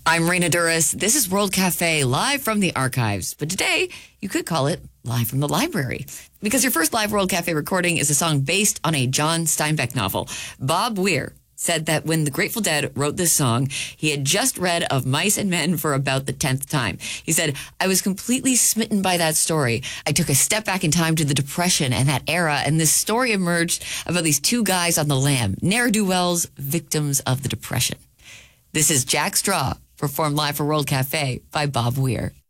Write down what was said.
I'm Raina Duras. This is World Cafe, live from the archives. But today, you could call it live from the library. Because your first live World Cafe recording is a song based on a John Steinbeck novel. Bob Weir said that when the Grateful Dead wrote this song, he had just read Of Mice and Men for about the 10th time. He said, I was completely smitten by that story. I took a step back in time to the Depression and that era, and this story emerged about these two guys on the lam, ne'er-do-wells, victims of the Depression. This is Jack Straw, performed live for World Cafe by Bob Weir.